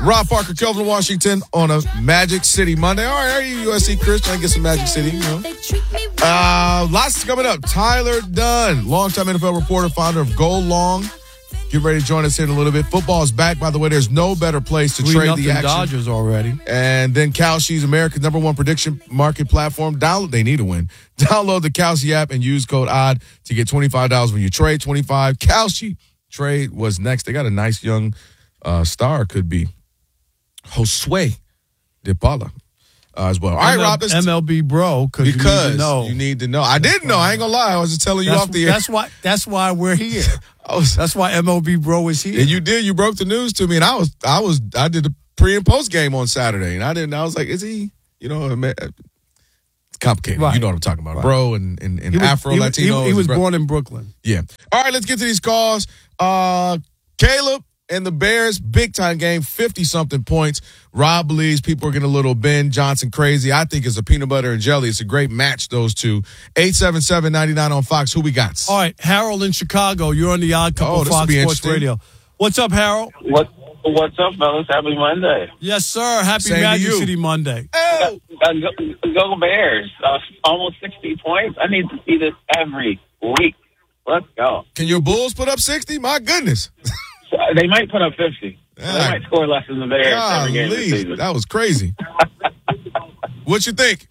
Rob Parker, Kelvin Washington on a Magic City Monday. All right, how are you, USC Chris? Trying to get some Magic City, you know. Lots coming up. Tyler Dunn, longtime NFL reporter, founder of Go Long. Get ready to join us here in a little bit. Football is back, by the way. There's no better place to trade the action. Dodgers already. And then Kalshi's America's #1 prediction market platform. They need a win. Download the Kalshi app and use code ODD to get $25 when you trade. 25 Kalshi. Trade was next. They got a nice young star, could be Josue De Paula as well. All right, Rob. MLB bro, because you need to know. I didn't know. I ain't gonna lie. I was just telling you off the air. That's why we're here. That's why MLB bro is here. And you did. You broke the news to me, and I did the pre and post game on Saturday, and I was like, is he? You know, it's complicated. Right. You know what I'm talking about, bro, and Afro Latino. He was born in Brooklyn. Yeah. All right, let's get to these calls. Caleb and the Bears, big time game, 50-something points. Rob believes people are getting a little Ben Johnson crazy. I think it's a peanut butter and jelly. It's a great match, those two. 877-99 on Fox. Who we got? All right, Harold in Chicago. You're on the Odd Couple Fox Sports Radio. What's up, Harold? What's up, fellas? Happy Monday. Yes, sir. Happy Magic City Monday. Hey. Go Bears. Almost 60 points. I need to see this every week. Let's go. Can your Bulls put up 60? My goodness. They might put up 50. They might score less than the Bears every game this season. That was crazy. What you think?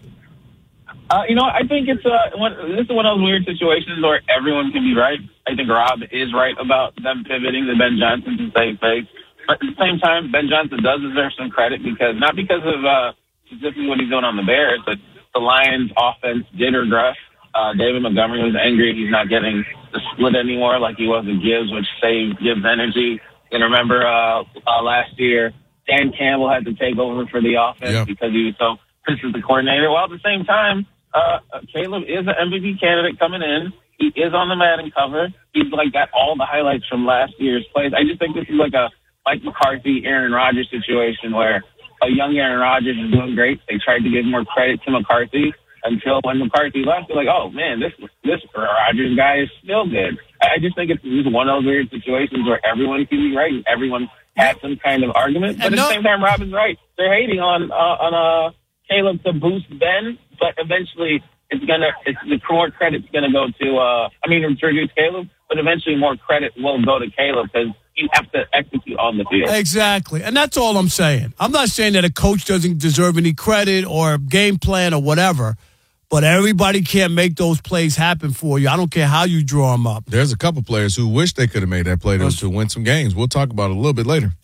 I think this is one of those weird situations where everyone can be right. I think Rob is right about them pivoting to Ben Johnson to save face. But at the same time, Ben Johnson does deserve some credit not because of specifically what he's doing on the Bears, but the Lions' offense did regress. David Montgomery was angry he's not getting the split anymore like he was with Gibbs, which saved Gibbs energy. And remember last year, Dan Campbell had to take over for the offense because he was so pissed at the coordinator. While at the same time, Caleb is an MVP candidate coming in. He is on the Madden cover. He's got all the highlights from last year's plays. I just think this is like a Mike McCarthy, Aaron Rodgers situation where a young Aaron Rodgers is doing great. They tried to give more credit to McCarthy. Until when McCarthy left, they're like, oh, man, this Rodgers guy is still good. I just think it's just one of those weird situations where everyone can be right and everyone has some kind of argument. But at the same time, Robin's right. They're hating on Caleb to boost Ben, but eventually the more credit's going to go to introduce Caleb, but eventually more credit will go to Caleb because you have to execute on the field. Exactly. And that's all I'm saying. I'm not saying that a coach doesn't deserve any credit or game plan or whatever. But everybody can't make those plays happen for you. I don't care how you draw them up. There's a couple players who wish they could have made that play to win some games. We'll talk about it a little bit later.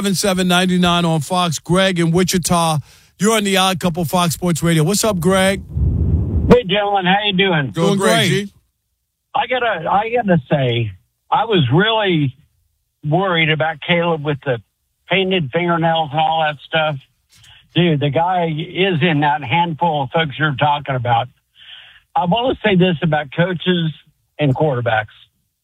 877-99 on Fox. Greg in Wichita. You're on the Odd Couple Fox Sports Radio. What's up, Greg? Hey, gentlemen. How you doing? Doing great. G. I gotta say, I was really worried about Caleb with the painted fingernails and all that stuff. Dude, the guy is in that handful of folks you're talking about. I want to say this about coaches and quarterbacks.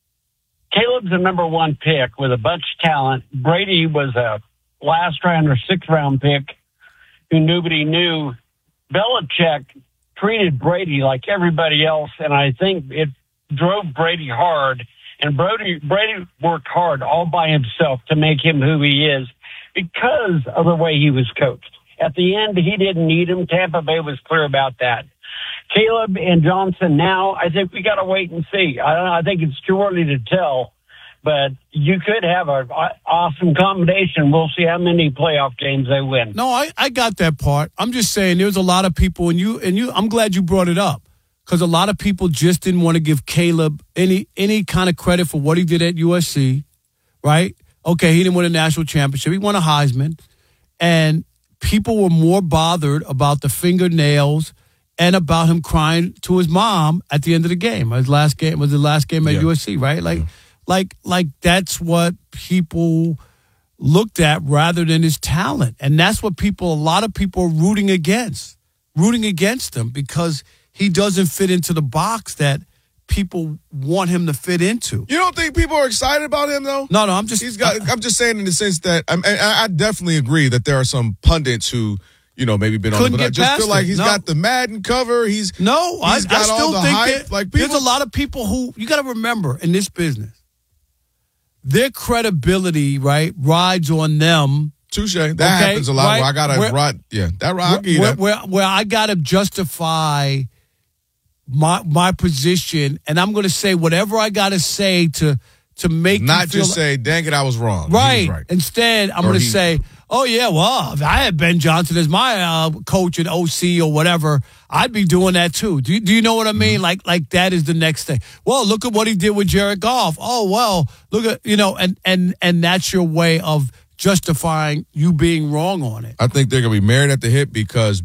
Caleb's the number one pick with a bunch of talent. Brady was a last round or sixth round pick who nobody knew. Belichick treated Brady like everybody else, and I think it drove Brady hard. And Brady worked hard all by himself to make him who he is because of the way he was coached. At the end, he didn't need him. Tampa Bay was clear about that. Caleb and Johnson now, I think we got to wait and see. I think it's too early to tell, but you could have an awesome combination. We'll see how many playoff games they win. No, I got that part. I'm just saying there's a lot of people, and you. I'm glad you brought it up because a lot of people just didn't want to give Caleb any kind of credit for what he did at USC, right? Okay, he didn't win a national championship. He won a Heisman, and people were more bothered about the fingernails and about him crying to his mom at the end of the game. His last game was the last game at USC, right? Like that's what people looked at rather than his talent. And that's what a lot of people are rooting against him because he doesn't fit into the box that people want him to fit into. You don't think people are excited about him, though? No, I'm just saying in the sense that I definitely agree that there are some pundits who, maybe been on it, but I just feel like he's got the Madden cover. I still all the think hype. Like there's a lot of people who you got to remember in this business, their credibility, right, rides on them Touche. That happens a lot. Right? Where I gotta run. Yeah, that I'll give you that. Where I gotta justify my position, and I'm gonna say whatever I gotta say to make not you feel just say, "Dang it, I was wrong." Right. He was right. Instead, I'm gonna say, "Oh yeah, well, if I had Ben Johnson as my coach and OC or whatever, I'd be doing that too." Do you know what I mean? Like that is the next thing. Well, look at what he did with Jared Goff. Oh well, look at and that's your way of justifying you being wrong on it. I think they're going to be married at the hip because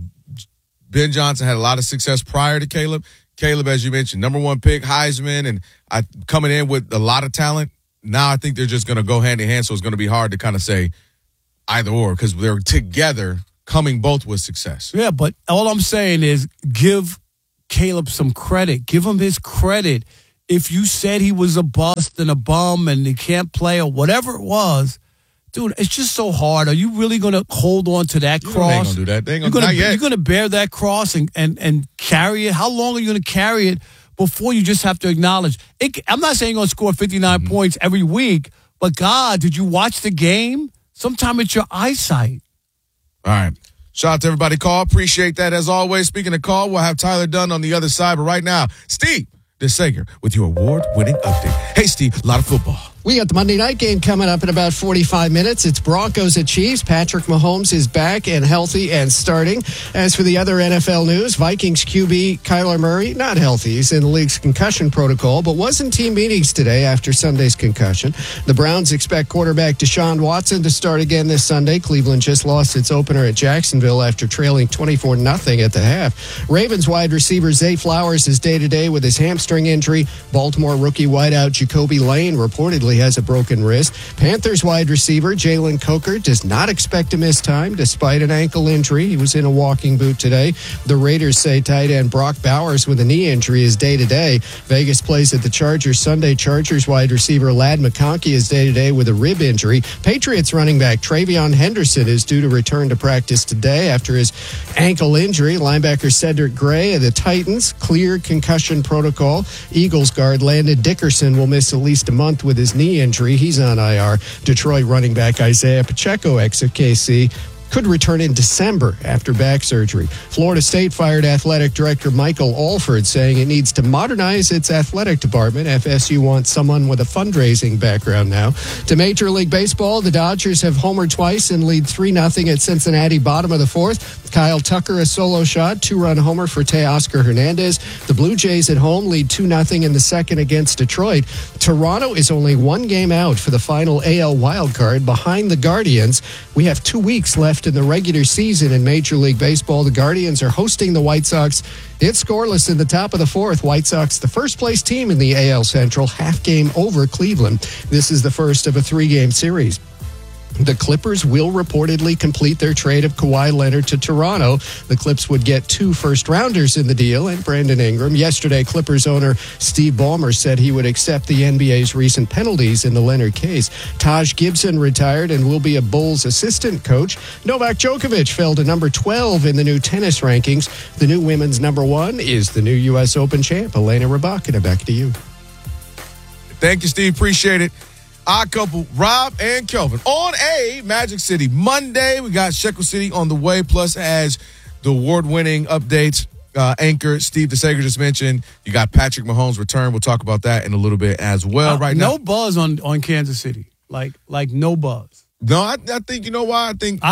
Ben Johnson had a lot of success prior to Caleb. Caleb, as you mentioned, number 1 pick, Heisman, and coming in with a lot of talent. Now I think they're just going to go hand in hand, so it's going to be hard to kind of say either or because they're together coming both with success. Yeah, but all I'm saying is give Caleb some credit. Give him his credit. If you said he was a bust and a bum and he can't play or whatever it was, dude, it's just so hard. Are you really going to hold on to that cross? They ain't going to do that. They ain't You're going to bear that cross and carry it? How long are you going to carry it before you just have to acknowledge it? I'm not saying you're going to score 59 points every week, but God, did you watch the game? Sometimes it's your eyesight. All right. Shout out to everybody call. Appreciate that as always. Speaking of call, we'll have Tyler Dunn on the other side. But right now, Steve DeSager with your award-winning update. Hey, Steve, a lot of football. We got the Monday night game coming up in about 45 minutes. It's Broncos at Chiefs. Patrick Mahomes is back and healthy and starting. As for the other NFL news, Vikings QB Kyler Murray, not healthy. He's in the league's concussion protocol, but was in team meetings today after Sunday's concussion. The Browns expect quarterback Deshaun Watson to start again this Sunday. Cleveland just lost its opener at Jacksonville after trailing 24-0 at the half. Ravens wide receiver Zay Flowers is day-to-day with his hamstring injury. Baltimore rookie wideout Jacoby Lane reportedly has a broken wrist. Panthers wide receiver Jalen Coker does not expect to miss time despite an ankle injury. He was in a walking boot today. The Raiders say tight end Brock Bowers with a knee injury is day-to-day. Vegas plays at the Chargers Sunday. Chargers wide receiver Ladd McConkey is day-to-day with a rib injury. Patriots running back Travion Henderson is due to return to practice today after his ankle injury. Linebacker Cedric Gray of the Titans cleared concussion protocol. Eagles guard Landon Dickerson will miss at least a month with his knee injury. He's on IR. Detroit running back Isaiah Pacheco, ex of KC, could return in December after back surgery. Florida State fired athletic director Michael Alford, saying it needs to modernize its athletic department. FSU wants someone with a fundraising background now. To Major League Baseball, the Dodgers have homered twice and lead 3-0 at Cincinnati, bottom of the 4th. Kyle Tucker, a solo shot, 2-run homer for Teoscar Hernandez. The Blue Jays at home lead 2-0 in the second against Detroit. Toronto is only one game out for the final AL wildcard behind the Guardians. We have 2 weeks left in the regular season in Major League Baseball. The Guardians are hosting the White Sox. It's scoreless in the top of the 4th. White Sox, the first-place team in the AL Central, half game over Cleveland. This is the first of a 3-game series. The Clippers will reportedly complete their trade of Kawhi Leonard to Toronto. The Clips would get 2 first-rounders in the deal and Brandon Ingram. Yesterday, Clippers owner Steve Ballmer said he would accept the NBA's recent penalties in the Leonard case. Taj Gibson retired and will be a Bulls assistant coach. Novak Djokovic fell to number 12 in the new tennis rankings. The new women's number 1 is the new U.S. Open champ, Elena Rybakina. Back to you. Thank you, Steve. Appreciate it. Odd couple, Rob and Kelvin on a Magic City Monday. We got Shekel City on the way, plus as the award-winning updates anchor Steve DeSager just mentioned, you got Patrick Mahomes' return. We'll talk about that in a little bit as well. Right now, no buzz on Kansas City, like no buzz. No, I think you know why.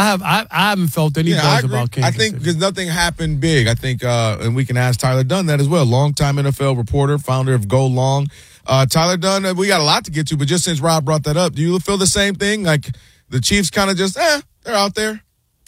I haven't felt any buzz about Kansas City. I think because nothing happened big. I think, and we can ask Tyler Dunn that as well. Longtime NFL reporter, founder of Go Long. Tyler Dunn, we got a lot to get to, but just since Rob brought that up, do you feel the same thing? Like the Chiefs kind of just, they're out there?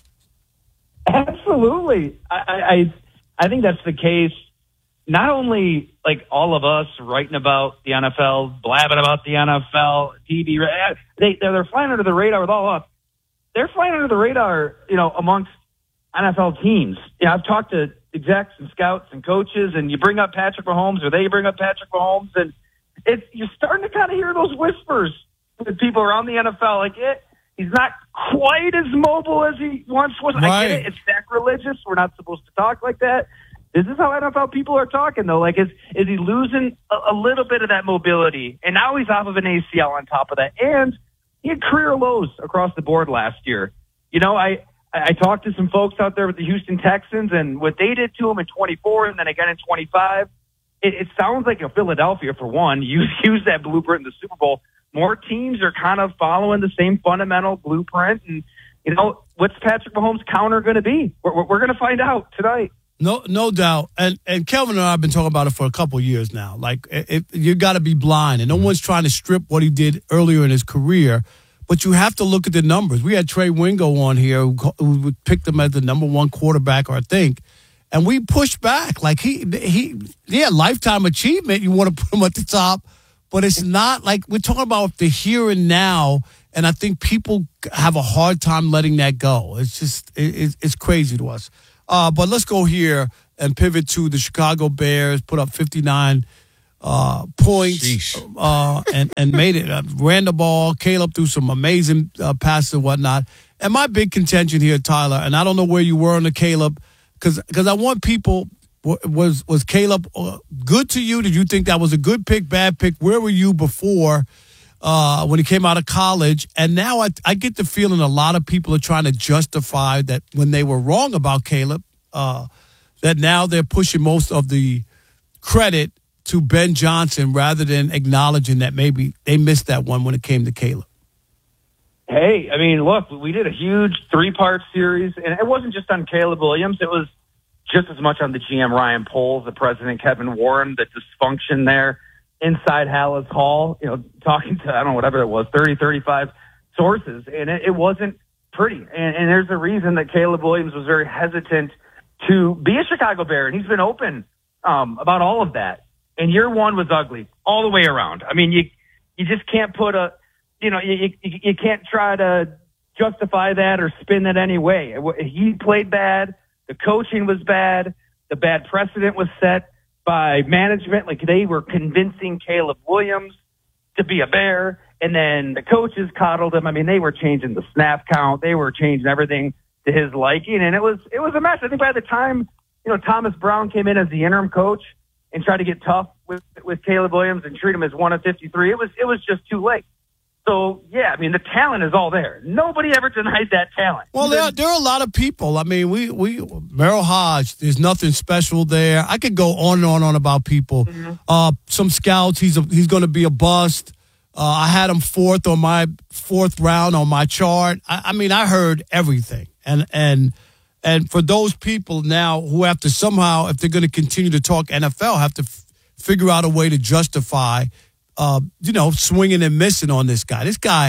Absolutely. I think that's the case. Not only like all of us writing about the NFL, blabbing about the NFL, TV, they're flying under the radar with all of us. They're flying under the radar, amongst NFL teams. I've talked to execs and scouts and coaches, and you bring up Patrick Mahomes, or they bring up Patrick Mahomes, and you're starting to kind of hear those whispers with people around the NFL. Like, he's not quite as mobile as he once was. Right. I get it. It's sacrilegious. We're not supposed to talk like that. This is how NFL people are talking, though. Like, is he losing a little bit of that mobility? And now he's off of an ACL on top of that. And he had career lows across the board last year. I talked to some folks out there with the Houston Texans, and what they did to them in 24 and then again in 25, it sounds like a Philadelphia, for one, use that blueprint in the Super Bowl. More teams are kind of following the same fundamental blueprint. And, what's Patrick Mahomes' counter going to be? We're going to find out tonight. No doubt. And Kelvin and I have been talking about it for a couple of years now. Like, you got to be blind. And no one's trying to strip what he did earlier in his career. But you have to look at the numbers. We had Trey Wingo on here who picked him as the number one quarterback, I think. And we pushed back. Like, he lifetime achievement. You want to put him at the top. But it's not like we're talking about the here and now. And I think people have a hard time letting that go. It's just, it's crazy to us. But let's go here and pivot to the Chicago Bears, put up 59 points and made it. Ran the ball. Caleb threw some amazing passes and whatnot. And my big contention here, Tyler, and I don't know where you were on the Caleb, because I want people, was Caleb good to you? Did you think that was a good pick, bad pick? Where were you before when he came out of college? And now I get the feeling a lot of people are trying to justify that when they were wrong about Caleb, that now they're pushing most of the credit to Ben Johnson rather than acknowledging that maybe they missed that one when it came to Caleb. Hey, I mean, look, we did a huge 3-part series, and it wasn't just on Caleb Williams. It was just as much on the GM Ryan Poles, the president Kevin Warren, the dysfunction there inside Hallis Hall, talking to, I don't know, whatever it was, 30, 35 sources, and it wasn't pretty. And there's a reason that Caleb Williams was very hesitant to be a Chicago Bear, and he's been open about all of that. And year one was ugly all the way around. I mean, you just can't put you can't try to justify that or spin that any way. He played bad. The coaching was bad. The bad precedent was set by management. Like, they were convincing Caleb Williams to be a Bear, and then the coaches coddled him. I mean, they were changing the snap count. They were changing everything to his liking, and it was a mess. I think by the time, Thomas Brown came in as the interim coach and tried to get tough with Caleb Williams and treat him as one of 53, it was just too late. So, yeah, I mean, the talent is all there. Nobody ever denied that talent. Well, there are a lot of people. I mean, Merrill Hodge, there's nothing special there. I could go on and on about people. Mm-hmm. Some scouts, he's going to be a bust. I had him fourth on my fourth round on my chart. I mean, I heard everything. And for those people now who have to somehow, if they're going to continue to talk NFL, have to figure out a way to justify swinging and missing on this guy. This guy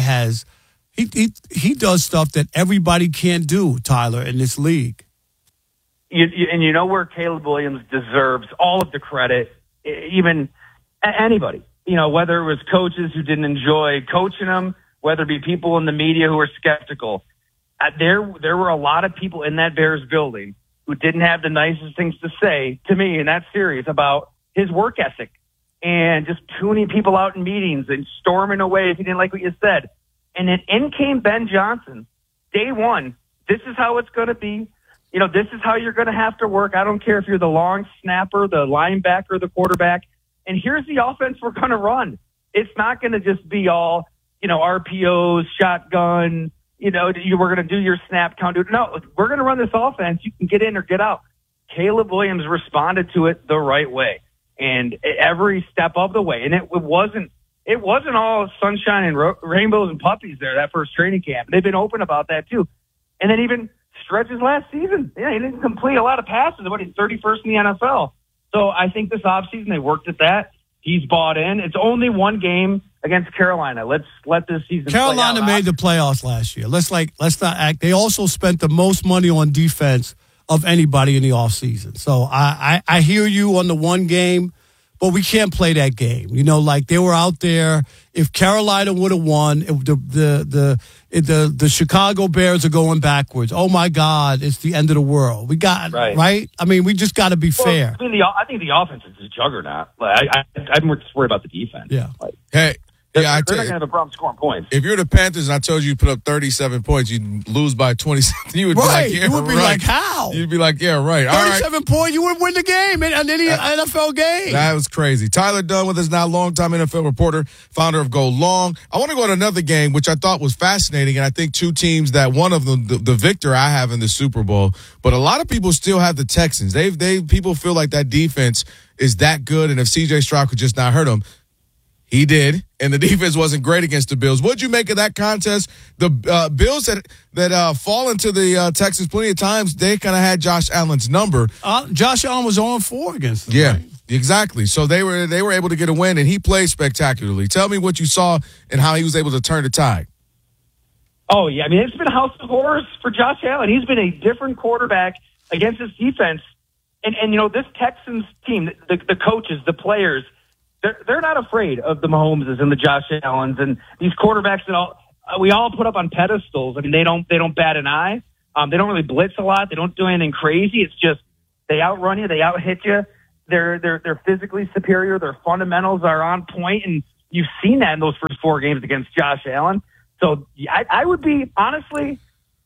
he does stuff that everybody can't do, Tyler, in this league. And you know where Caleb Williams deserves all of the credit, even anybody, whether it was coaches who didn't enjoy coaching him, whether it be people in the media who were skeptical. There were a lot of people in that Bears building who didn't have the nicest things to say to me in that series about his work ethic and just tuning people out in meetings and storming away if he didn't like what you said. And then in came Ben Johnson, day one. This is how it's going to be. This is how you're going to have to work. I don't care if you're the long snapper, the linebacker, the quarterback. And here's the offense we're going to run. It's not going to just be all, RPOs, shotgun, we're going to do your snap count. No, we're going to run this offense. You can get in or get out. Caleb Williams responded to it the right way, and every step of the way. And it wasn't all sunshine and rainbows and puppies there that first training camp. They've been open about that too. And then even stretches last season, he didn't complete a lot of passes. He's 31st in the NFL. So I think this offseason they worked at that. He's bought in. It's only one game against Carolina. Let's let this season Carolina play out. made the playoffs last year. Let's not act. They also spent the most money on defense of anybody in the offseason. So I hear you on the one game, but we can't play that game. They were out there. If Carolina would have won, the Chicago Bears are going backwards. Oh my God, it's the end of the world. We got right. I mean, we just got to be fair. I think the offense is a juggernaut. I'm more worried about the defense. Yeah. Hey, Yeah, I They're tell not you, going to have a problem scoring points. if you're the Panthers and I told you you put up 37 points, you'd lose by 27. You would Right. be like, yeah, You would be right. like, how? You'd be like, yeah, right. All right. 37 points, you would win the game in any NFL game. That was crazy. Tyler Dunn with us now, longtime NFL reporter, founder of Go Long. I want to go to another game, which I thought was fascinating, and I think two teams that one of them, the victor I have in the Super Bowl, but a lot of people still have the Texans. People feel like that defense is that good, and if C.J. Stroud could just not hurt them, he did, and the defense wasn't great against the Bills. What'd you make of that contest? The Bills that fall into the Texans plenty of times, they kind of had Josh Allen's number. Josh Allen was 0-4 against them. Yeah, right? exactly. So they were able to get a win, and he played spectacularly. Tell me what you saw and how he was able to turn the tide. Oh, yeah. I mean, it's been a house of horrors for Josh Allen. He's been a different quarterback against this defense. And you know, this Texans team, the coaches, the players, they're not afraid of the Mahomeses and the Josh Allens and these quarterbacks that we all put up on pedestals. I mean, they don't bat an eye. They don't really blitz a lot. They don't do anything crazy. It's just they outrun you, they out hit you. They're physically superior. Their fundamentals are on point, and you've seen that in those first 4 games against Josh Allen. So I would be honestly,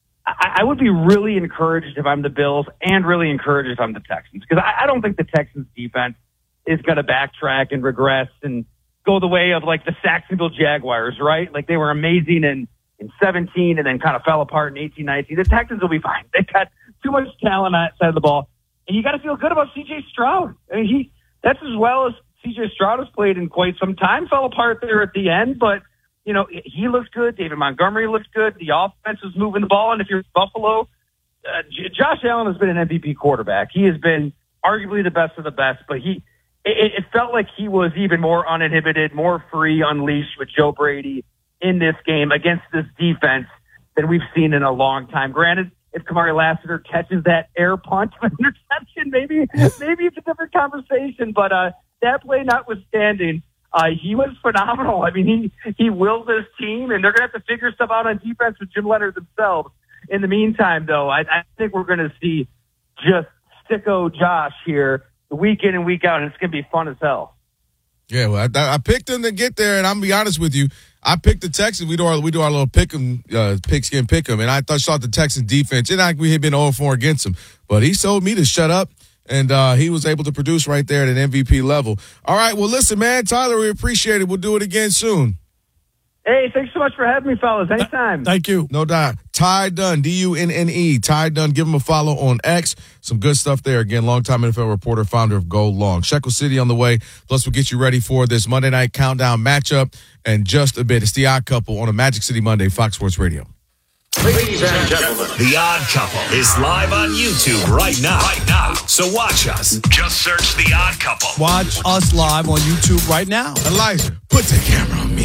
I would be really encouraged if I'm the Bills, and really encouraged if I'm the Texans, because I don't think the Texans defense is going to backtrack and regress and go the way of like the Jacksonville Jaguars, right? Like they were amazing in 17 and then kind of fell apart in 18, 19. The Texans will be fine. They've got too much talent on that side of the ball. And you got to feel good about C.J. Stroud. I mean, that's as well as C.J. Stroud has played in quite some time. Fell apart there at the end, but you know, he looks good. David Montgomery looks good. The offense is moving the ball. And if you're Buffalo, Josh Allen has been an MVP quarterback. He has been arguably the best of the best, but it felt like he was even more uninhibited, more free, unleashed with Joe Brady in this game against this defense than we've seen in a long time. Granted, if Kamari Lassiter catches that air punt of an interception, maybe it's a different conversation, but that play notwithstanding, he was phenomenal. I mean, he willed this team, and they're going to have to figure stuff out on defense with Jim Leonard themselves. In the meantime, though, I think we're going to see just sicko Josh here week in and week out, and it's going to be fun as hell. Yeah, well, I picked them to get there, and I'm going to be honest with you. I picked the Texans. We do our little pigskin pick'em, and I thought the Texans defense, and we had been 0-4 against them, but he told me to shut up. And he was able to produce right there at an MVP level. All right, well, listen, man, Tyler, we appreciate it. We'll do it again soon. Hey, thanks so much for having me, fellas. Anytime. Thank you. No doubt. Ty Dunn, Dunne. Ty Dunn, give him a follow on X. Some good stuff there. Again, longtime NFL reporter, founder of Go Long. Shekel City on the way. Plus, we'll get you ready for this Monday night countdown matchup in just a bit. It's The Odd Couple on a Magic City Monday, Fox Sports Radio. Ladies and gentlemen, The Odd Couple is live on YouTube right now. So watch us. Just search The Odd Couple. Watch us live on YouTube right now. Elijah, put the camera on me.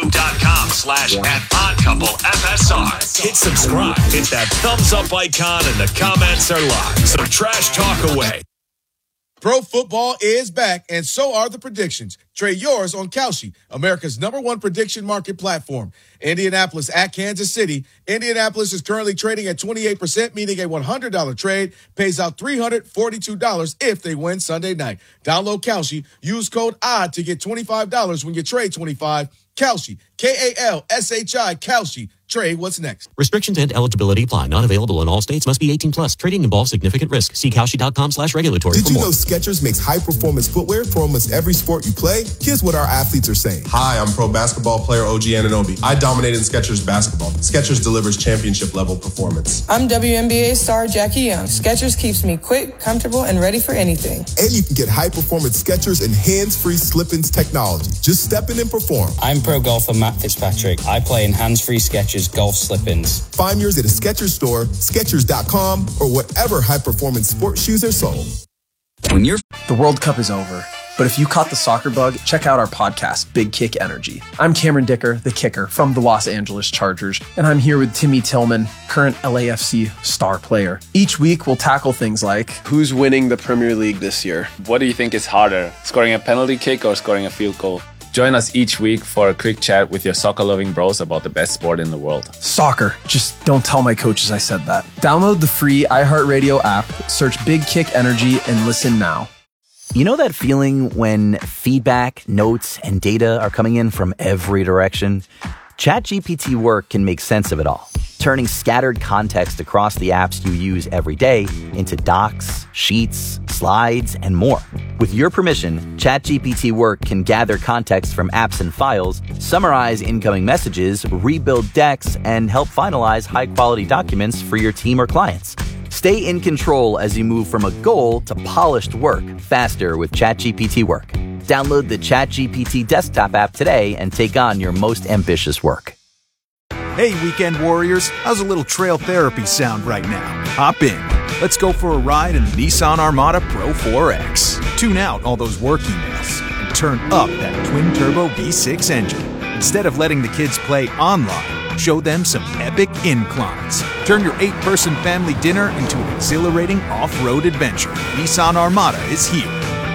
YouTube.com/@oddcouplefsr. Hit subscribe. Hit that thumbs up icon, and the comments are live. So trash talk away. Pro football is back, and so are the predictions. Trade yours on Kalshi, America's #1 prediction market platform. Indianapolis at Kansas City. Indianapolis is currently trading at 28%, meaning a $100 trade pays out $342 if they win Sunday night. Download Kalshi. Use code ODD to get $25 when you trade 25. Kalshi, Kalshi, Kalshi. Trade what's next. Restrictions and eligibility apply. Not available in all states. Must be 18 plus. Trading involves significant risk. See Kalshi.com/regulatory Did for you more. know Skechers makes high-performance footwear for almost every sport you play? Here's what our athletes are saying. Hi, I'm pro basketball player OG Anunoby. I dominated in Skechers basketball. Skechers delivers championship-level performance. I'm WNBA star Jackie Young. Skechers keeps me quick, comfortable, and ready for anything. And you can get high-performance Skechers and hands-free slip-ins technology. Just step in and perform. I'm pro golfer Matt Fitzpatrick. I play in hands-free Skechers golf slip-ins. Find yours at a Skechers store, Skechers.com, or whatever high-performance sports shoes are sold. The World Cup is over, but if you caught the soccer bug, check out our podcast, Big Kick Energy. I'm Cameron Dicker, the kicker from the Los Angeles Chargers, and I'm here with Timmy Tillman, current LAFC star player. Each week, we'll tackle things like, who's winning the Premier League this year? What do you think is harder, scoring a penalty kick or scoring a field goal? Join us each week for a quick chat with your soccer-loving bros about the best sport in the world. Soccer. Just don't tell my coaches I said that. Download the free iHeartRadio app, search Big Kick Energy, and listen now. You know that feeling when feedback, notes, and data are coming in from every direction? ChatGPT Work can make sense of it all, turning scattered context across the apps you use every day into docs, sheets, slides, and more. With your permission, ChatGPT Work can gather context from apps and files, summarize incoming messages, rebuild decks, and help finalize high-quality documents for your team or clients. Stay in control as you move from a goal to polished work faster with ChatGPT Work. Download the ChatGPT desktop app today and take on your most ambitious work. Hey, weekend warriors, how's a little trail therapy sound right now? Hop in. Let's go for a ride in the Nissan Armada Pro 4X. Tune out all those work emails and turn up that twin-turbo V6 engine. Instead of letting the kids play online, show them some epic inclines. Turn your 8-person family dinner into an exhilarating off-road adventure. Nissan Armada is here.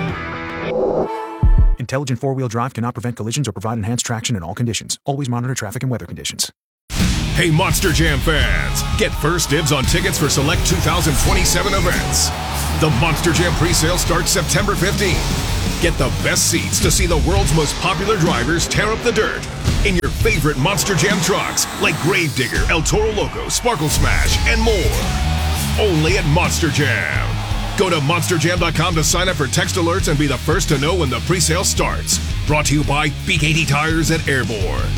Intelligent four-wheel drive cannot prevent collisions or provide enhanced traction in all conditions. Always monitor traffic and weather conditions. Hey, Monster Jam fans! Get first dibs on tickets for select 2027 events. The Monster Jam presale starts September 15th. Get the best seats to see the world's most popular drivers tear up the dirt in your favorite Monster Jam trucks like Gravedigger, El Toro Loco, Sparkle Smash, and more. Only at Monster Jam. Go to monsterjam.com to sign up for text alerts and be the first to know when the presale starts. Brought to you by BKT Tires and Airborne.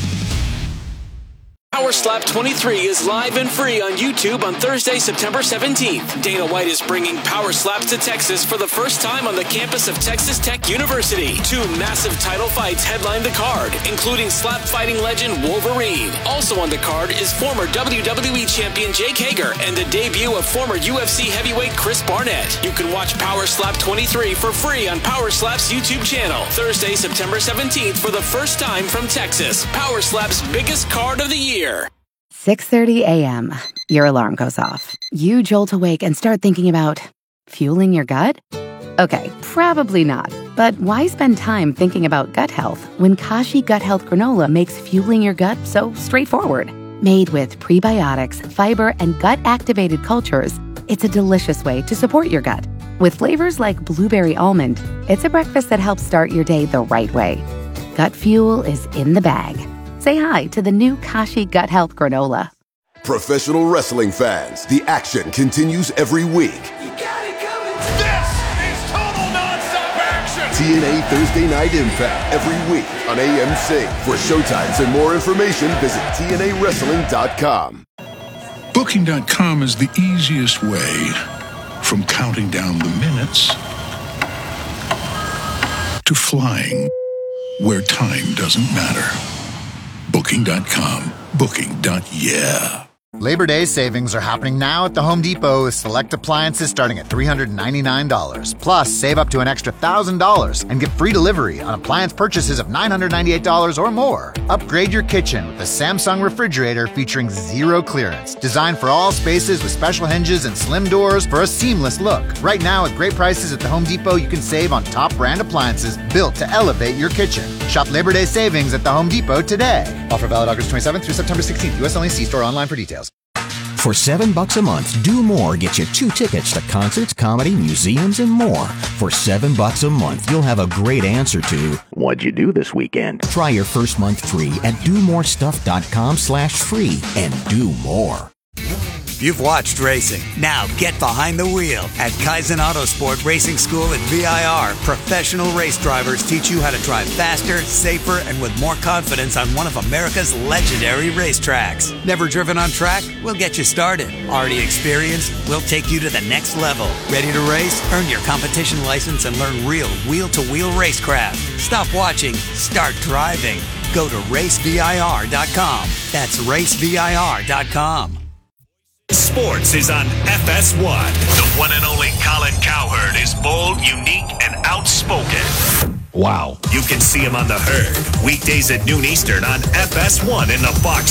Power Slap 23 is live and free on YouTube on Thursday, September 17th. Dana White is bringing Power Slaps to Texas for the first time on the campus of Texas Tech University. 2 massive title fights headline the card, including slap fighting legend Wolverine. Also on the card is former WWE champion Jake Hager and the debut of former UFC heavyweight Chris Barnett. You can watch Power Slap 23 for free on Power Slap's YouTube channel. Thursday, September 17th for the first time from Texas. Power Slap's biggest card of the year. 6:30 a.m. Your alarm goes off. You jolt awake and start thinking about fueling your gut? Okay, probably not. But why spend time thinking about gut health when Kashi Gut Health Granola makes fueling your gut so straightforward? Made with prebiotics, fiber, and gut-activated cultures, it's a delicious way to support your gut. With flavors like blueberry almond, it's a breakfast that helps start your day the right way. Gut fuel is in the bag. Say hi to the new Kashi Gut Health Granola. Professional wrestling fans, the action continues every week. This is total nonstop action. TNA Thursday Night Impact every week on AMC. For showtimes and more information, visit TNAWrestling.com. Booking.com is the easiest way from counting down the minutes to flying where time doesn't matter. Booking.com. Booking.yeah. Labor Day savings are happening now at the Home Depot with select appliances starting at $399. Plus, save up to an extra $1,000 and get free delivery on appliance purchases of $998 or more. Upgrade your kitchen with a Samsung refrigerator featuring zero clearance, designed for all spaces with special hinges and slim doors for a seamless look. Right now, at great prices at the Home Depot, you can save on top brand appliances built to elevate your kitchen. Shop Labor Day savings at the Home Depot today. Offer valid August 27th through September 16th. U.S. only. See store online for details. For $7 a month, Do More gets you 2 tickets to concerts, comedy, museums, and more. For $7 a month, you'll have a great answer to, what'd you do this weekend? Try your first month free at domorestuff.com/free and do more. You've watched racing. Now get behind the wheel. At Kaizen Autosport Racing School at VIR, professional race drivers teach you how to drive faster, safer, and with more confidence on one of America's legendary racetracks. Never driven on track? We'll get you started. Already experienced? We'll take you to the next level. Ready to race? Earn your competition license and learn real wheel-to-wheel racecraft. Stop watching. Start driving. Go to racevir.com. That's racevir.com. Sports is on FS1. The one and only Colin Cowherd is bold, unique, and outspoken. Wow. You can see him on The Herd, weekdays at noon Eastern on FS1 in the Fox